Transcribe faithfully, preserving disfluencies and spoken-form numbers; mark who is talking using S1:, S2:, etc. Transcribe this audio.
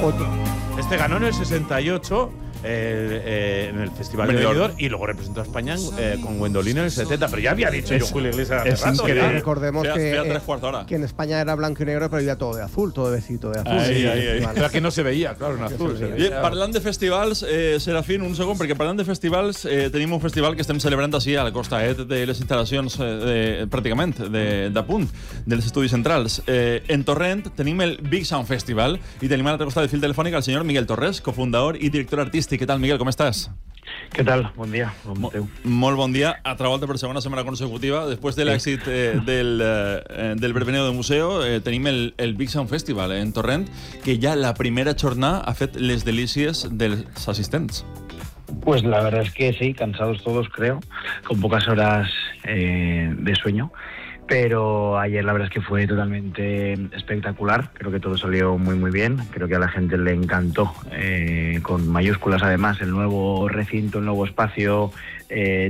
S1: foto.
S2: Este ganó en el sesenta y ocho eh, eh, en el Festival de Benidorm y luego representó a España eh, con Gwendolyn en el setenta, pero ya había dicho yo Julio Iglesias hace
S1: Es
S2: rato.
S1: increíble.
S2: ¿eh?
S1: Recordemos
S3: Fea-
S1: que,
S3: fea
S1: eh,
S3: tres cuartos hora.
S1: que en España era blanco y negro, pero ya todo de azul, todo vestido de azul.
S3: Ahí,
S1: Sí,
S3: ahí, ahí.
S1: vale.
S2: Pero que no se veía, claro, en azul. se
S3: I
S2: veía.
S3: parlant de festivals, eh, Serafín, un segon, perquè parlant de festivals, eh, tenim un festival que estem celebrant així a la costa eh, de les instal·lacions, eh, de, pràcticament, de, de punt, dels estudis centrals. Eh, en Torrent tenim el Big Sound Festival i tenim a l'altre costat del fil telefònic el senyor Miguel Torres, cofundador i director artístic. Què tal, Miguel, com estàs?
S4: Què tal? Bon dia. Bon
S3: Mo
S4: mateu.
S3: molt bon dia. A altra volta per segona setmana consecutiva. Després de l'èxit eh, del, eh, del Verbeneo de Museo, eh, tenim el, el Big Sound Festival eh, en Torrent, que ja la primera jornada ha fet les delícies dels assistents.
S4: Pues la verdad es que sí, cansados todos creo, con pocas horas eh, de sueño. Pero ayer la verdad es que fue totalmente espectacular, creo que todo salió muy muy bien, creo que a la gente le encantó, eh, con mayúsculas además, el nuevo recinto, el nuevo espacio, eh,